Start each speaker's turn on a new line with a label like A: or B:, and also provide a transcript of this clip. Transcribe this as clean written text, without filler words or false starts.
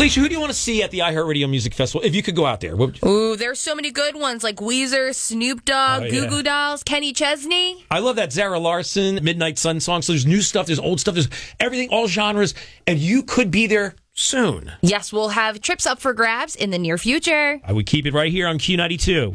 A: Alicia, who do you want to see at the iHeartRadio Music Festival? If you could go out there.
B: Ooh, there's so many good ones like Weezer, Snoop Dogg, Goo Goo Dolls, Kenny Chesney.
A: I love that Zara Larsson, Midnight Sun song. So there's new stuff, there's old stuff, there's everything, all genres. And you could be there soon.
B: Yes, we'll have trips up for grabs in the near future.
A: I would keep it right here on Q92.